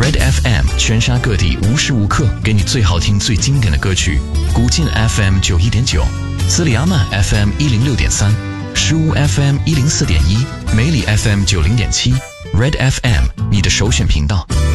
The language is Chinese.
Red FM 全沙各地无时无刻给你最好听最经典的歌曲。古晋 FM 91.9，斯里阿曼 FM 106.3，石屋 FM 104.1，梅里 FM 90.7，Red FM 你的首选频道。